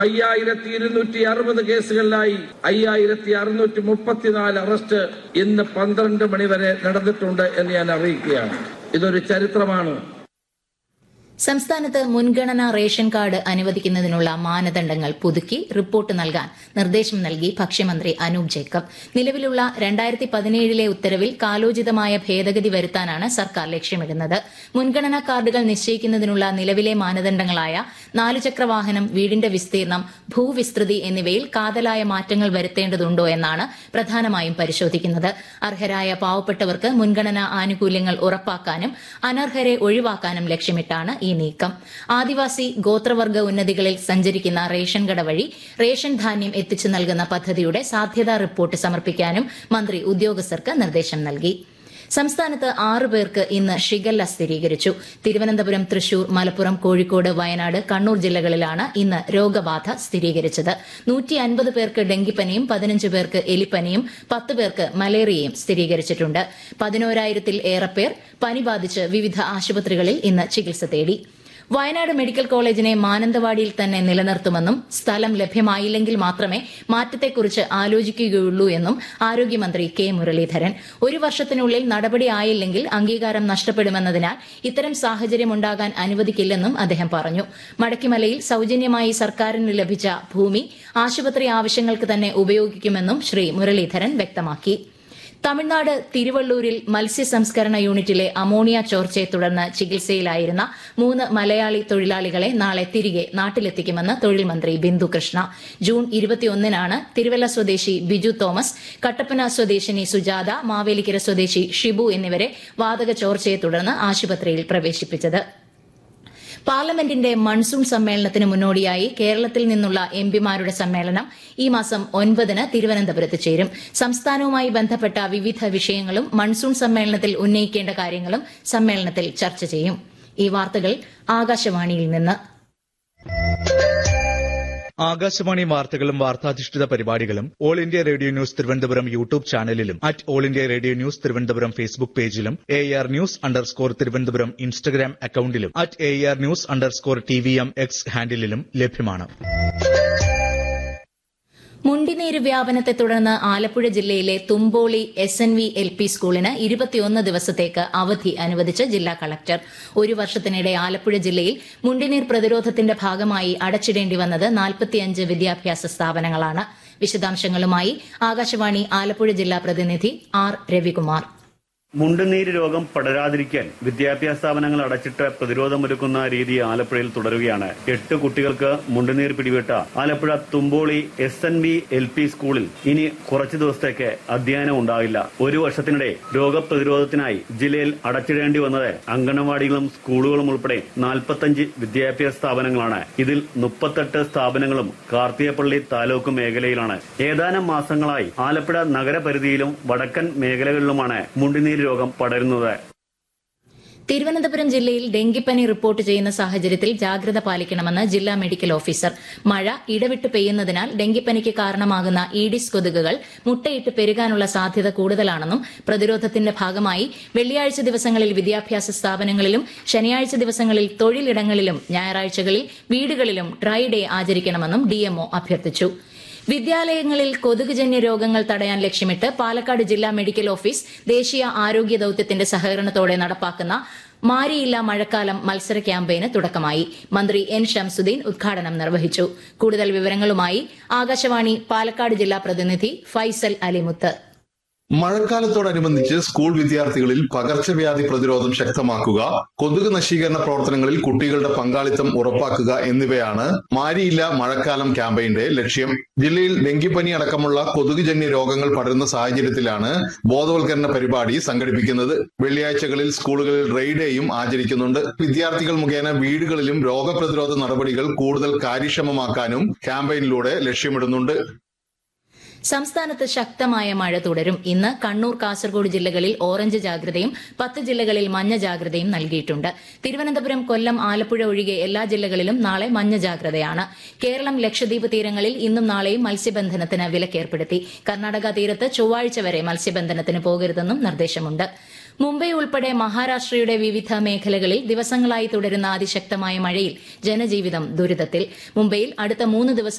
5260 കേസുകളിലായി 5634 arrest ഇന്ന് 12 മണിവരെ നടന്നിട്ടുണ്ട് എന്ന് ഞാൻ അറിയിക്കുകയാണ്. ഇതൊരു ചരിത്രമാണ്. സംസ്ഥാനത്ത് മുൻഗണനാ റേഷൻ കാർഡ് അനുവദിക്കുന്നതിനുള്ള മാനദണ്ഡങ്ങൾ പുതുക്കി റിപ്പോർട്ട് നൽകാൻ നിർദ്ദേശം നൽകി ഭക്ഷ്യമന്ത്രി അനൂപ് ജേക്കബ്. നിലവിലുള്ള 2017 ഉത്തരവിൽ കാലോചിതമായ ഭേദഗതി വരുത്താനാണ് സർക്കാർ ലക്ഷ്യമിടുന്നത്. മുൻഗണനാ കാർഡുകൾ നിശ്ചയിക്കുന്നതിനുള്ള നിലവിലെ മാനദണ്ഡങ്ങളായ 4 ചക്രവാഹനം, വീടിന്റെ വിസ്തീർണം, ഭൂവിസ്തൃതി എന്നിവയിൽ കാതലായ മാറ്റങ്ങൾ വരുത്തേണ്ടതുണ്ടോ എന്നാണ് പ്രധാനമായും പരിശോധിക്കുന്നത്. അർഹരായ പാവപ്പെട്ടവർക്ക് മുൻഗണനാ ആനുകൂല്യങ്ങൾ ഉറപ്പാക്കാനും അനർഹരെ ഒഴിവാക്കാനും ലക്ഷ്യമിട്ടാണ് ഈ നീക്കം. ആദിവാസി ഗോത്രവർഗ ഉന്നതികളിൽ സഞ്ചരിക്കുന്ന റേഷൻ കട വഴി റേഷൻ ധാന്യം എത്തിച്ചു നൽകുന്ന പദ്ധതിയുടെ സാധ്യതാ റിപ്പോർട്ട് സമർപ്പിക്കാനും മന്ത്രി ഉദ്യോഗസ്ഥർക്ക് നിർദ്ദേശം നൽകി. സംസ്ഥാനത്ത് 6 പേർക്ക് ഇന്ന് ഷിഗല്ല സ്ഥിരീകരിച്ചു. തിരുവനന്തപുരം, തൃശൂർ, മലപ്പുറം, കോഴിക്കോട്, വയനാട്, കണ്ണൂർ ജില്ലകളിലാണ് ഇന്ന് രോഗബാധ സ്ഥിരീകരിച്ചത്. 150 പേർക്ക് ഡെങ്കിപ്പനിയും 15 പേർക്ക് എലിപ്പനിയും 10 പേർക്ക് മലേറിയയും സ്ഥിരീകരിച്ചിട്ടുണ്ട്. 11,000-ൽ ഏറെ പേർ പനി ബാധിച്ച് വിവിധ ആശുപത്രികളിൽ ഇന്ന് ചികിത്സ തേടി. വയനാട് മെഡിക്കൽ കോളേജിനെ മാനന്തവാടിയിൽ തന്നെ നിലനിർത്തുമെന്നും സ്ഥലം ലഭ്യമായില്ലെങ്കിൽ മാത്രമേ മാറ്റത്തെക്കുറിച്ച് ആലോചിക്കുകയുള്ളൂ എന്നും ആരോഗ്യമന്ത്രി കെ മുരളീധരൻ. 1 വർഷത്തിനുള്ളിൽ നടപടി ആയില്ലെങ്കിൽ അംഗീകാരം നഷ്ടപ്പെടുമെന്നതിനാൽ ഇത്തരം സാഹചര്യമുണ്ടാകാൻ അനുവദിക്കില്ലെന്നും അദ്ദേഹം പറഞ്ഞു. മടക്കിമലയിൽ സൌജന്യമായി സർക്കാരിന് ലഭിച്ച ഭൂമി ആശുപത്രി ആവശ്യങ്ങൾക്ക് തന്നെ ഉപയോഗിക്കുമെന്നും ശ്രീ മുരളീധരൻ വ്യക്തമാക്കി. തമിഴ്നാട് തിരുവള്ളൂരിൽ മത്സ്യ സംസ്കരണ യൂണിറ്റിലെ അമോണിയ ചോർച്ചയെ തുടർന്ന് ചികിത്സയിലായിരുന്ന 3 മലയാളി തൊഴിലാളികളെ നാളെ തിരികെ നാട്ടിലെത്തിക്കുമെന്ന് തൊഴിൽ മന്ത്രി ബിന്ദു കൃഷ്ണ. ജൂൺ 21-നാണ് തിരുവല്ല സ്വദേശി ബിജു തോമസ്, കട്ടപ്പന സ്വദേശിനി സുജാത, മാവേലിക്കര സ്വദേശി ഷിബു എന്നിവരെ വാതക ചോർച്ചയെ തുടർന്ന് ആശുപത്രിയിൽ പ്രവേശിപ്പിച്ചത്. പാർലമെന്റിന്റെ മൺസൂൺ സമ്മേളനത്തിന് മുന്നോടിയായി കേരളത്തിൽ നിന്നുള്ള എംപിമാരുടെ സമ്മേളനം ഈ മാസം 9-ന് തിരുവനന്തപുരത്ത് ചേരും. സംസ്ഥാനവുമായി ബന്ധപ്പെട്ട വിവിധ വിഷയങ്ങളും മൺസൂൺ സമ്മേളനത്തിൽ ഉന്നയിക്കേണ്ട കാര്യങ്ങളും സമ്മേളനത്തിൽ ചർച്ച ചെയ്യും. ഈ വാർത്തകൾ ആകാശവാണിയിൽ നിന്ന്. ആകാശവാണി വാർത്തകളും വാർത്താധിഷ്ഠിത പരിപാടികളും all India radio news Thiruvananthapuram YouTube ചാനലിലും all India radio news Thiruvananthapuram Facebook പേജിലും AR News_ തിരുവനന്തപുരം ഇൻസ്റ്റഗ്രാം അക്കൌണ്ടിലും AR News_TVM X ഹാൻഡിലും ലഭ്യമാണ്. മുണ്ടിനീര് വ്യാപനത്തെ തുടർന്ന് ആലപ്പുഴ ജില്ലയിലെ തുമ്പോളി SNV LP സ്കൂളിന് 21 ദിവസത്തേക്ക് അവധി അനുവദിച്ച് ജില്ലാ കളക്ടർ. 1 വർഷത്തിനിടെ ആലപ്പുഴ ജില്ലയിൽ മുണ്ടിനീർ പ്രതിരോധത്തിന്റെ ഭാഗമായി അടച്ചിടേണ്ടി വന്നത് 45 വിദ്യാഭ്യാസ സ്ഥാപനങ്ങളാണ്. വിശദാംശങ്ങളുമായി ആകാശവാണി ആലപ്പുഴ ജില്ലാ പ്രതിനിധി R രവികുമാർ. മുണ്ടുനീര് രോഗം പടരാതിരിക്കാൻ വിദ്യാഭ്യാസ സ്ഥാപനങ്ങൾ അടച്ചിട്ട് പ്രതിരോധമൊരുക്കുന്ന രീതി ആലപ്പുഴയിൽ തുടരുകയാണ്. 8 കുട്ടികൾക്ക് മുണ്ടുനീർ പിടിപെട്ട ആലപ്പുഴ തുമ്പോളി SNV LP സ്കൂളിൽ ഇനി കുറച്ചു ദിവസത്തേക്ക് അധ്യയനം ഉണ്ടാവില്ല. 1 വർഷത്തിനിടെ രോഗപ്രതിരോധത്തിനായി ജില്ലയിൽ അടച്ചിടേണ്ടി വന്നത് അംഗനവാടികളും സ്കൂളുകളും ഉൾപ്പെടെ 45 വിദ്യാഭ്യാസ സ്ഥാപനങ്ങളാണ്. ഇതിൽ 38 സ്ഥാപനങ്ങളും കാർത്തികപ്പള്ളി താലൂക്ക് മേഖലയിലാണ്. ഏതാനും മാസങ്ങളായി ആലപ്പുഴ നഗരപരിധിയിലും വടക്കൻ മേഖലകളിലുമാണ് മുണ്ടുനീർ രോഗം പടരുന്നത്. തിരുവനന്തപുരം ജില്ലയിൽ ഡെങ്കിപ്പനി റിപ്പോർട്ട് ചെയ്യുന്ന സാഹചര്യത്തിൽ ജാഗ്രത പാലിക്കണമെന്ന് ജില്ലാ മെഡിക്കൽ ഓഫീസർ. മഴ ഇടവിട്ട് പെയ്യുന്നതിനാൽ ഡെങ്കിപ്പനിക്ക് കാരണമാകുന്ന ഈഡിസ് കൊതുകുകൾ മുട്ടയിട്ട് പെരുകാനുള്ള സാധ്യത കൂടുതലാണെന്നും പ്രതിരോധത്തിന്റെ ഭാഗമായി വെള്ളിയാഴ്ച ദിവസങ്ങളിൽ വിദ്യാഭ്യാസ സ്ഥാപനങ്ങളിലും ശനിയാഴ്ച ദിവസങ്ങളിൽ തൊഴിലിടങ്ങളിലും ഞായറാഴ്ചകളിൽ വീടുകളിലും ഡ്രൈ ഡേ ആചരിക്കണമെന്നും DMO അഭ്യർത്ഥിച്ചു. വിദ്യാലയങ്ങളിൽ കൊതുകുജന്യ രോഗങ്ങൾ തടയാൻ ലക്ഷ്യമിട്ട് പാലക്കാട് ജില്ലാ മെഡിക്കൽ ഓഫീസ് ദേശീയ ആരോഗ്യ ദൌത്യത്തിന്റെ സഹകരണത്തോടെ നടപ്പാക്കുന്ന മാരിയില്ല മഴക്കാലം മത്സര ക്യാമ്പയിന് തുടക്കമായി. മന്ത്രി N ഷംസുദ്ദീൻ ഉദ്ഘാടനം നിർവഹിച്ചു. കൂടുതൽ വിവരങ്ങളുമായി ആകാശവാണി പാലക്കാട് ജില്ലാ പ്രതിനിധി ഫൈസൽ അലിമുത്ത്. മഴക്കാലത്തോടനുബന്ധിച്ച് സ്കൂൾ വിദ്യാർത്ഥികളിൽ പകർച്ചവ്യാധി പ്രതിരോധം ശക്തമാക്കുക, കൊതുക് നശീകരണ പ്രവർത്തനങ്ങളിൽ കുട്ടികളുടെ പങ്കാളിത്തം ഉറപ്പാക്കുക എന്നിവയാണ് മാരിയില്ല മഴക്കാലം ക്യാമ്പയിന്റെ ലക്ഷ്യം. ജില്ലയിൽ ഡെങ്കിപ്പനി അടക്കമുള്ള കൊതുകുജന്യ രോഗങ്ങൾ പടരുന്ന സാഹചര്യത്തിലാണ് ബോധവൽക്കരണ പരിപാടി സംഘടിപ്പിക്കുന്നത്. വെള്ളിയാഴ്ചകളിൽ സ്കൂളുകളിൽ ഡ്രൈ ഡേയും ആചരിക്കുന്നുണ്ട്. വിദ്യാർത്ഥികൾ മുഖേന വീടുകളിലും രോഗപ്രതിരോധ നടപടികൾ കൂടുതൽ കാര്യക്ഷമമാക്കാനും ക്യാമ്പയിനിലൂടെ ലക്ഷ്യമിടുന്നുണ്ട്. സംസ്ഥാനത്ത് ശക്തമായ മഴ തുടരും. ഇന്ന് കണ്ണൂർ, കാസർഗോഡ് ജില്ലകളിൽ ഓറഞ്ച് ജാഗ്രതയും 10 ജില്ലകളിൽ മഞ്ഞ ജാഗ്രതയും നൽകിയിട്ടുണ്ട്. തിരുവനന്തപുരം, കൊല്ലം, ആലപ്പുഴ ഒഴികെ എല്ലാ ജില്ലകളിലും നാളെ മഞ്ഞ ജാഗ്രതയാണ്. കേരളം, ലക്ഷദ്വീപ് തീരങ്ങളിൽ ഇന്നും നാളെയും മത്സ്യബന്ധനത്തിന് വിലക്കേർപ്പെടുത്തി. കർണാടക തീരത്ത് ചൊവ്വാഴ്ച വരെ മത്സ്യബന്ധനത്തിന് പോകരുതെന്നും നിർദ്ദേശമുണ്ട്. മുംബൈ ഉൾപ്പെടെ മഹാരാഷ്ട്രയുടെ വിവിധ മേഖലകളിൽ ദിവസങ്ങളായി തുടരുന്ന അതിശക്തമായ മഴയിൽ ജനജീവിതം ദുരിതത്തിൽ. മുംബൈയിൽ അടുത്ത 3 ദിവസം